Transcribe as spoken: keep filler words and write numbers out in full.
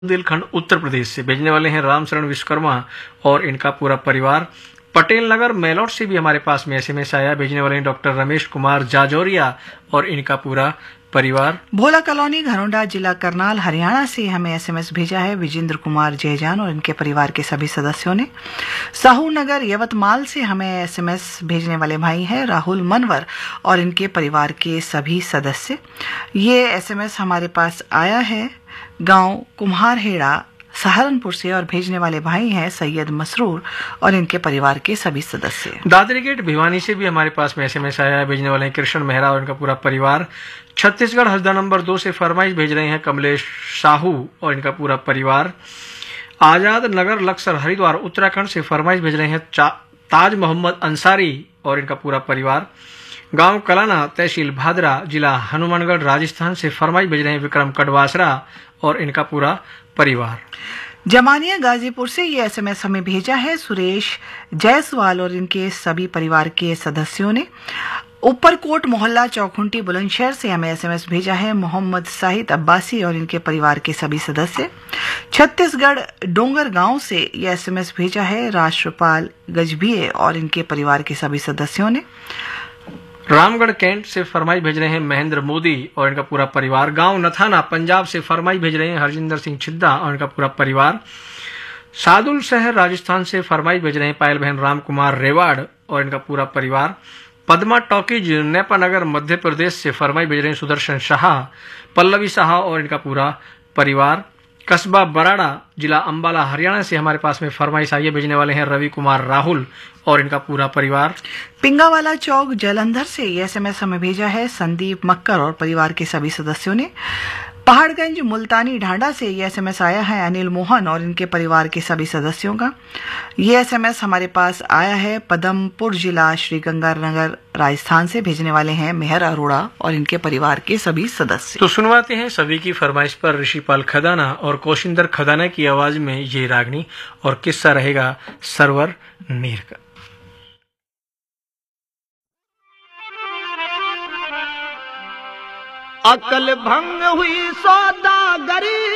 बुंदेलखंड उत्तर प्रदेश से भेजने वाले हैं रामशरण विश्वकर्मा और इनका पूरा परिवार। पटेल नगर मेलोट से भी हमारे पास में एसएमएस आया, भेजने वाले हैं डॉक्टर रमेश कुमार जाजौरिया और इनका पूरा परिवार। भोला कॉलोनी घरोंडा जिला करनाल हरियाणा से हमें एसएमएस भेजा है विजेंद्र कुमार जयजान और इनके परिवार के सभी सदस्यों ने। साहू नगर यवतमाल से हमें एसएमएस भेजने वाले भाई हैं राहुल मनवर और इनके परिवार के सभी सदस्य। ये एसएमएस हमारे पास आया है गांव कुम्हारहेड़ा सहारनपुर से और भेजने वाले भाई हैं सैयद मसरूर और इनके परिवार के सभी सदस्य। दादरी गेट भिवानी से भी हमारे पास में एसएमएस आया है, भेजने वाले हैं कृष्ण मेहरा और इनका पूरा परिवार। छत्तीसगढ़ हसदा नंबर दो से फरमाइश भेज रहे हैं कमलेश साहू और इनका पूरा परिवार। आजाद नगर लक्सर हरिद्वार उत्तराखंड से फरमाइश भेज रहे हैं ताज मोहम्मद अंसारी और इनका पूरा परिवार। गांव कलाना तहसील भादरा जिला हनुमानगढ़ राजस्थान से फरमाइश भेज रहे हैं विक्रम कड़वासरा और इनका पूरा परिवार। जमानिया गाजीपुर से ये एसएमएस हमें भेजा है सुरेश जायसवाल और इनके सभी परिवार के सदस्यों ने। ऊपरकोट मोहल्ला चौखुंटी बुलंदशहर से हमें एसएमएस भेजा है मोहम्मद साहिद अब्बासी और इनके परिवार के सभी सदस्य। छत्तीसगढ़ डोंगर गांव से ये एसएमएस भेजा है राष्ट्रपाल गजभिये और इनके परिवार के सभी सदस्यों ने। रामगढ़ कैंट से फरमाइश भेज रहे हैं महेंद्र मोदी और इनका पूरा परिवार। गांव नथाना पंजाब से फरमाइश भेज रहे हैं हरजिंदर सिंह छिद्दा और इनका पूरा परिवार। सादुल शहर राजस्थान से फरमाइश भेज रहे हैं पायल बहन राम कुमार रेवाड़ और इनका पूरा परिवार। पद्मा टॉकीज नेपानगर मध्य प्रदेश से फरमाइश भेज रहे हैं सुदर्शन शाह, पल्लवी शाह और इनका पूरा परिवार। कस्बा बराड़ा जिला अंबाला हरियाणा से हमारे पास में फरमाइश आई है, भेजने वाले हैं रवि कुमार राहुल और इनका पूरा परिवार। पिंगावाला चौक जलंधर से ये एसएमएस हमें भेजा है संदीप मक्कर और परिवार के सभी सदस्यों ने। पहाड़गंज मुल्तानी ढांडा से ये एसएमएस आया है अनिल मोहन और इनके परिवार के सभी सदस्यों का। ये एसएमएस हमारे पास आया है पदमपुर जिला श्रीगंगानगर राजस्थान से, भेजने वाले हैं मेहर अरोड़ा और इनके परिवार के सभी सदस्य। तो सुनवाते हैं सभी की फरमाइश पर ऋषिपाल खदाना और कौशिंदर खदाना की आवाज में ये रागनी और किस्सा रहेगा सरवर नीर का। अकल भंग हुई सौदागरी